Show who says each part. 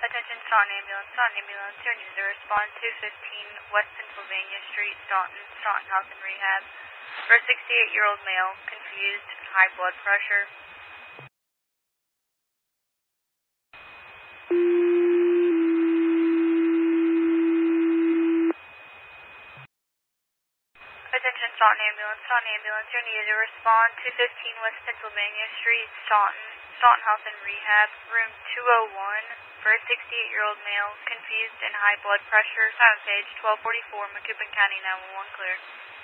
Speaker 1: Attention Staunton Ambulance. Staunton Ambulance, your needs to respond to 15 West Pennsylvania Street, Staunton, Staunton Health and Rehab. For a 68-year-old male, confused, high blood pressure. Attention Staunton Ambulance. Staunton Ambulance, you're needed to respond to 15 West Pennsylvania Street, Staunton, Staunton Health and Rehab, room 201, for a 68-year-old male, confused and high blood pressure. Silent page 1244, Macoupin County 911 clear.